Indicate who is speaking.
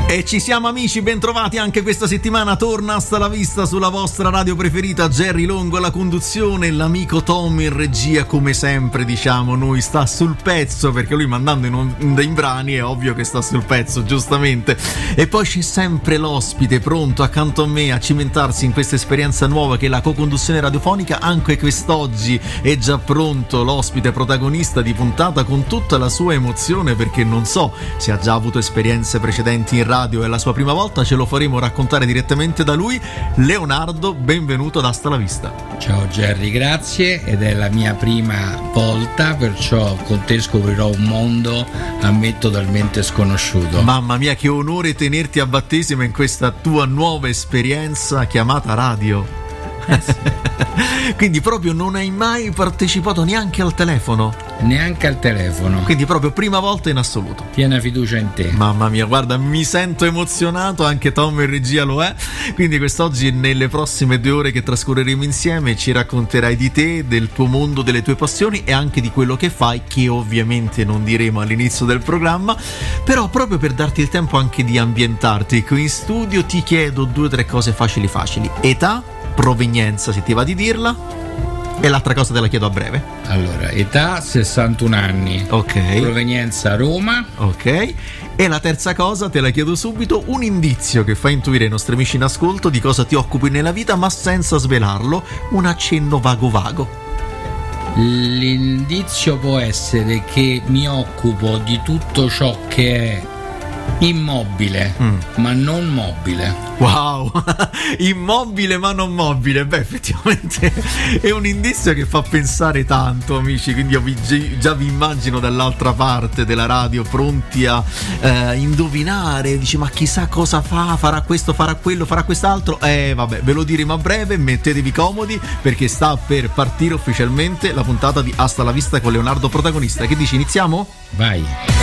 Speaker 1: E ci siamo amici, bentrovati anche questa settimana. Torna Hasta la Vista sulla vostra radio preferita. Jerry Longo alla conduzione, l'amico Tom in regia, come sempre diciamo noi, sta sul pezzo, perché lui mandando in brani è ovvio che sta sul pezzo, giustamente. E poi c'è sempre l'ospite pronto accanto a me a cimentarsi in questa esperienza nuova che è la co-conduzione radiofonica. Anche quest'oggi è già pronto l'ospite protagonista di puntata con tutta la sua emozione, perché non so se ha già avuto esperienze precedenti in radio, è la sua prima volta, ce lo faremo raccontare direttamente da lui. Leonardo, benvenuto ad Hasta la Vista.
Speaker 2: Ciao Jerry, grazie, ed è la mia prima volta, perciò con te scoprirò un mondo a me totalmente sconosciuto.
Speaker 1: Mamma mia, che onore tenerti a battesimo in questa tua nuova esperienza chiamata radio.
Speaker 2: Sì.
Speaker 1: Quindi proprio non hai mai partecipato neanche al telefono?
Speaker 2: Neanche al telefono.
Speaker 1: Quindi proprio prima volta in assoluto.
Speaker 2: Piena fiducia in te.
Speaker 1: Mamma mia, guarda, mi sento emozionato, anche Tom in regia lo è. Quindi quest'oggi, nelle prossime 2 ore che trascorreremo insieme, ci racconterai di te, del tuo mondo, delle tue passioni e anche di quello che fai, che ovviamente non diremo all'inizio del programma. Però proprio per darti il tempo anche di ambientarti qui in studio, ti chiedo 2 o 3 cose facili. Età, provenienza, se ti va di dirla, e l'altra cosa te la chiedo a breve.
Speaker 2: Allora, età 61 anni.
Speaker 1: Ok.
Speaker 2: Provenienza Roma.
Speaker 1: Ok. E la terza cosa te la chiedo subito, un indizio che fa intuire ai nostri amici in ascolto di cosa ti occupi nella vita, ma senza svelarlo, un accenno vago.
Speaker 2: L'indizio può essere che mi occupo di tutto ciò che è immobile, ma non mobile.
Speaker 1: Wow, immobile ma non mobile. Beh, effettivamente è un indizio che fa pensare tanto, amici. Quindi io già vi immagino dall'altra parte della radio, pronti a indovinare. Dici, ma chissà cosa farà questo, farà quello, farà quest'altro. Vabbè, ve lo diremo a breve. Mettetevi comodi, perché sta per partire ufficialmente la puntata di Hasta la Vista con Leonardo protagonista. Che dici, iniziamo?
Speaker 2: Vai.